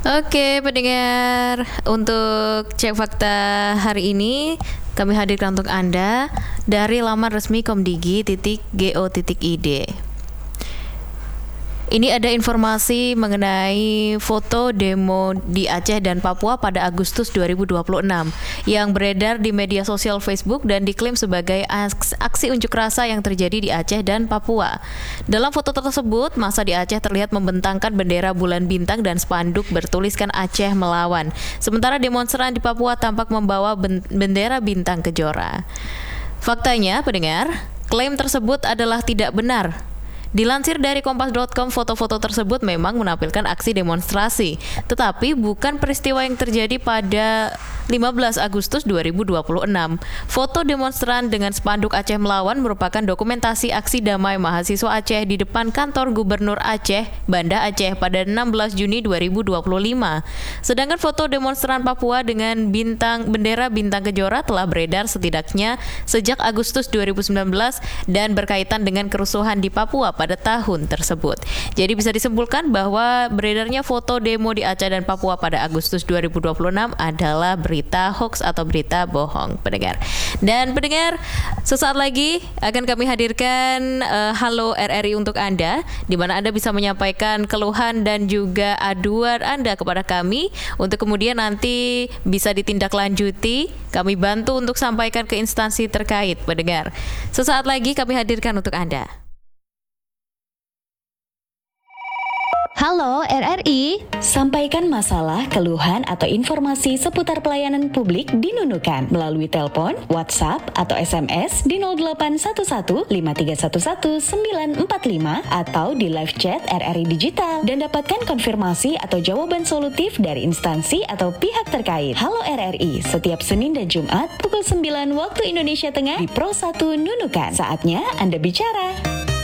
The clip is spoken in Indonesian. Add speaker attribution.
Speaker 1: Oke, pendengar, untuk cek fakta hari ini kami hadirkan untuk Anda dari laman resmi komdigi.go.id. Ini ada informasi mengenai foto demo di Aceh dan Papua pada Agustus 2026 yang beredar di media sosial Facebook dan diklaim sebagai aksi unjuk rasa yang terjadi di Aceh dan Papua. Dalam foto tersebut, massa di Aceh terlihat membentangkan bendera bulan bintang dan spanduk bertuliskan Aceh melawan. Sementara demonstran di Papua tampak membawa bendera bintang kejora. Faktanya, pendengar, klaim tersebut adalah tidak benar. Dilansir dari kompas.com, foto-foto tersebut memang menampilkan aksi demonstrasi, tetapi bukan peristiwa yang terjadi pada 15 Agustus 2026. Foto demonstran dengan spanduk Aceh melawan merupakan dokumentasi aksi damai mahasiswa Aceh di depan kantor Gubernur Aceh, Banda Aceh pada 16 Juni 2025. Sedangkan foto demonstran Papua dengan bendera bintang kejora telah beredar setidaknya sejak Agustus 2019 dan berkaitan dengan kerusuhan di Papua pada tahun tersebut. Jadi bisa disimpulkan bahwa beredarnya foto demo di Aceh dan Papua pada Agustus 2026 adalah berita hoax atau berita bohong, pendengar. Dan pendengar, sesaat lagi akan kami hadirkan Halo RRI untuk Anda, di mana Anda bisa menyampaikan keluhan dan juga aduan Anda kepada kami untuk kemudian nanti bisa ditindaklanjuti. Kami bantu untuk sampaikan ke instansi terkait, pendengar. Sesaat lagi kami hadirkan untuk Anda.
Speaker 2: Halo RRI, sampaikan masalah, keluhan, atau informasi seputar pelayanan publik di Nunukan melalui telepon, WhatsApp, atau SMS di 0811 5311 945 atau di live chat RRI Digital dan dapatkan konfirmasi atau jawaban solutif dari instansi atau pihak terkait. Halo RRI, setiap Senin dan Jumat pukul 9 waktu Indonesia Tengah di Pro 1 Nunukan. Saatnya Anda bicara.